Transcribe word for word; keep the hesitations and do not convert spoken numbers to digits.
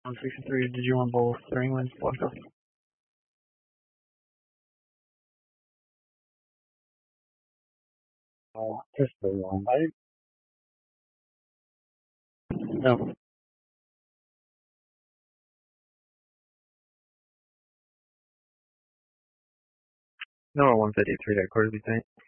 On sixty-three, did you want both steering wheels blocked off? Uh, just the one. I, No. No, one fifty-three at quarter to be tight.